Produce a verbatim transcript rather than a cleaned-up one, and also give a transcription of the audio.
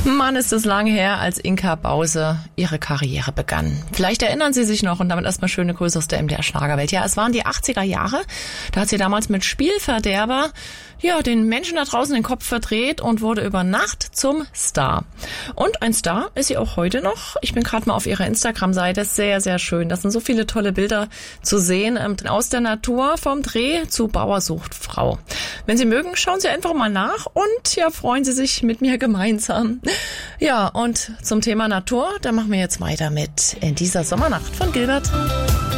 Mann, ist es lang her, als Inka Bause ihre Karriere begann. Vielleicht erinnern Sie sich noch und damit erstmal schöne Grüße aus der M D R-Schlagerwelt. Ja, es waren die achtziger Jahre. Da hat sie damals mit Spielverderber ja den Menschen da draußen den Kopf verdreht und wurde über Nacht zum Star. Und ein Star ist sie auch heute noch. Ich bin gerade mal auf ihrer Instagram-Seite. Sehr, sehr schön. Das sind so viele tolle Bilder zu sehen aus der Natur, vom Dreh zu Bauer sucht Frau. Wenn Sie mögen, schauen Sie einfach mal nach und ja, freuen Sie sich mit mir gemeinsam. Ja, und zum Thema Natur, da machen wir jetzt weiter mit In dieser Sommernacht von Gilbert.